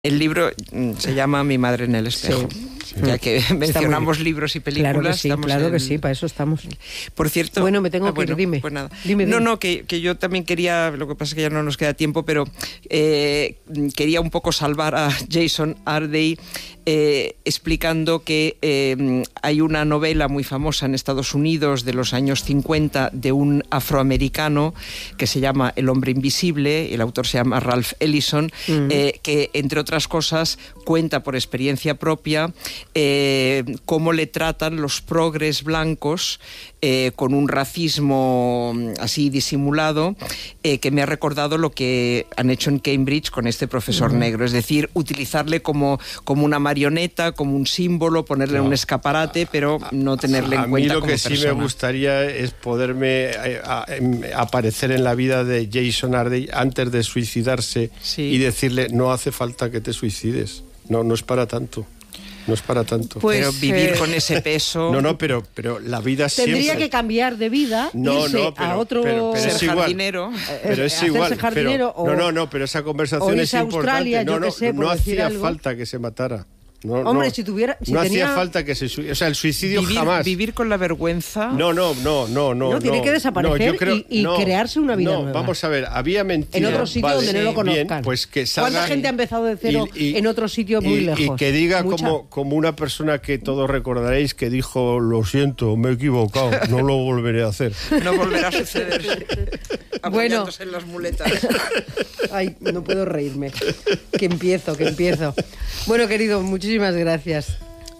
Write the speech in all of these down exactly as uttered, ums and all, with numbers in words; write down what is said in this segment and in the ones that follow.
El libro se llama Mi madre en el espejo. Sí, sí. Ya que mencionamos libros y películas. Claro que sí, claro en... que sí, para eso estamos. Por cierto... Bueno, me tengo ah, que ir, bueno, dime. Pues nada. Dime, dime. No, no, que, que yo también quería, lo que pasa es que ya no nos queda tiempo, pero eh, quería un poco salvar a Jason Ardey eh, explicando que eh, hay una novela muy famosa en Estados Unidos de los años cincuenta de un afroamericano que se llama El hombre invisible, el autor se llama Ralph Ellison, mm. eh, que entre otras cosas cuenta por experiencia propia eh, cómo le tratan los progres blancos eh, con un racismo así disimulado eh, que me ha recordado lo que han hecho en Cambridge con este profesor mm. negro, es decir, utilizarle como, como una marioneta, como un símbolo, ponerle no. un escaparate, pero no tenerle a en cuenta como persona. A mí lo que persona. sí me gustaría es poderme a, a, a, aparecer en la vida de Jason Ardey antes de suicidarse sí. y decirle, no hace falta que te suicides, no, no es para tanto. No es para tanto. Pues, pero vivir eh, con ese peso... No, no, pero, pero la vida siempre... Tendría que cambiar de vida, no, irse no, pero, a otro... Pero, pero es igual. Jardinero. Pero es igual. Jardinero, pero, o, no, no, no, pero esa conversación es Australia, importante. No, no, sé, no hacía algo. falta que se matara. No, Hombre, no, si tuviera... Si no tenía... hacía falta que se... O sea, el suicidio vivir, jamás... Vivir con la vergüenza... No, no, no, no, no. No, tiene no, que desaparecer no, yo creo, y, y no, crearse una vida no, nueva. Vamos a ver, había mentiras... En otro sitio vale, donde no lo conozcan. Bien, pues que salga, ¿Cuánta gente ha empezado de cero y, y, en otro sitio muy y, lejos? Y que diga como, como una persona que todos recordaréis que dijo, lo siento, me he equivocado, no lo volveré a hacer. No volverá a suceder. Bueno. En las muletas. Ay, no puedo reírme. Que empiezo, que empiezo. Bueno, querido, muchísimas gracias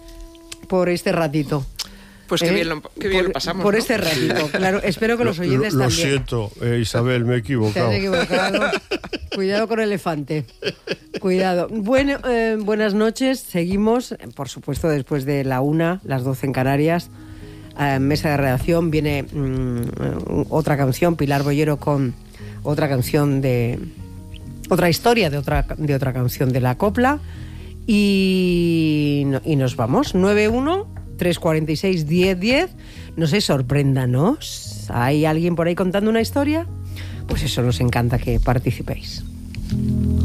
por este ratito. Pues qué, ¿Eh? bien, lo, qué bien por, lo pasamos, Por ¿no? este ratito, claro. Espero que los oyentes lo, lo también. Lo siento, eh, Isabel, me he equivocado. Te has equivocado. Cuidado con el elefante. Cuidado. Bueno, eh, buenas noches. Seguimos, por supuesto, después de la una, las doce en Canarias. Eh, mesa de redacción. Viene mmm, otra canción, Pilar Bollero con otra canción de... Otra historia de otra, de otra canción de la copla. Y, y nos vamos. nueve uno, tres cuatro seis, diez diez. No sé, sorpréndanos. ¿Hay alguien por ahí contando una historia? Pues eso, nos encanta que participéis.